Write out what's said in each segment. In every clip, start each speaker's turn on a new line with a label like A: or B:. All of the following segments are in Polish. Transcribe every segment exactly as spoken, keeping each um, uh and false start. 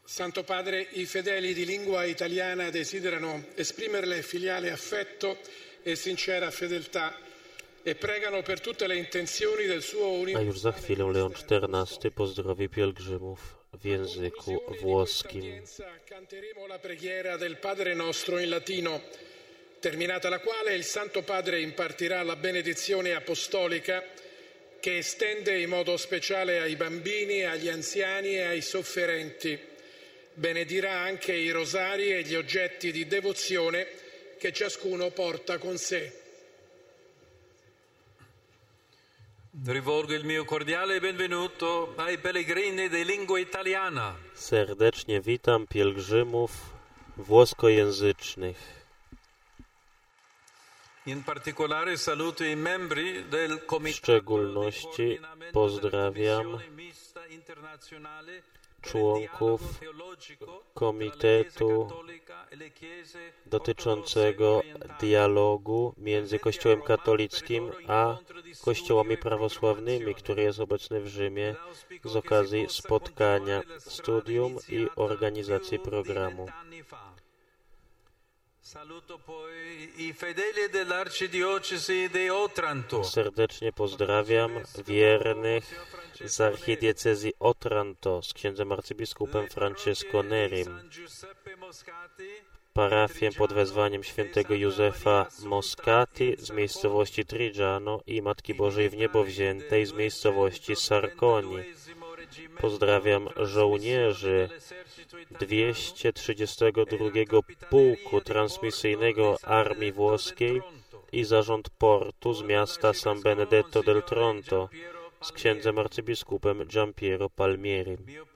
A: Santo Padre, i fedeli di lingua italiana desiderano esprimerle filiale affetto e sincera fedeltà e pregano per tutte le intenzioni del suo
B: A już za chwilę Leon czternasty pozdrowi pielgrzymów w języku włoskim.
A: Canteremo la preghiera del Padre nostro in latino, terminata la quale il Santo Padre impartirà la benedizione apostolica che estende in modo speciale ai bambini, agli anziani e ai sofferenti. Benedirà anche i rosari e gli oggetti di devozione che ciascuno porta con sé.
C: Rivolgo il mio cordiale benvenuto ai pellegrini di lingua italiana.
B: Serdecznie witam pielgrzymów włoskojęzycznych.
C: In particolare saluto i membri del
B: W
C: Comitato
B: szczególności pozdrawiam członków Komitetu dotyczącego dialogu między Kościołem katolickim a kościołami prawosławnymi, który jest obecny w Rzymie z okazji spotkania, studium i organizacji programu. Serdecznie pozdrawiam wiernych z archidiecezji Otranto z księdzem arcybiskupem Francesco Nerim, parafię pod wezwaniem świętego Józefa Moscati z miejscowości Trigiano i Matki Bożej w Niebowziętej z miejscowości Sarconi. Pozdrawiam żołnierzy dwieście trzydziestego drugiego Pułku Transmisyjnego Armii Włoskiej i zarząd portu z miasta San Benedetto del Tronto z księdzem arcybiskupem Giampiero Palmierim.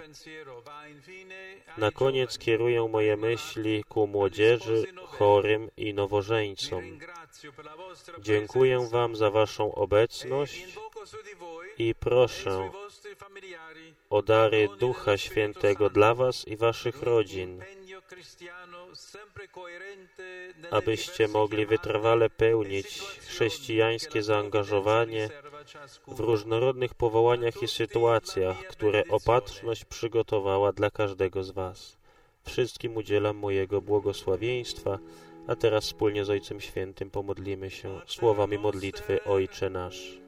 B: Na koniec kieruję moje myśli ku młodzieży, chorym i nowożeńcom. Dziękuję Wam za Waszą obecność i proszę o dary Ducha Świętego dla Was i Waszych rodzin, abyście mogli wytrwale pełnić chrześcijańskie zaangażowanie w różnorodnych powołaniach i sytuacjach, które Opatrzność przygotowała dla każdego z Was. Wszystkim udzielam mojego błogosławieństwa, a teraz wspólnie z Ojcem Świętym pomodlimy się słowami modlitwy Ojcze nasz.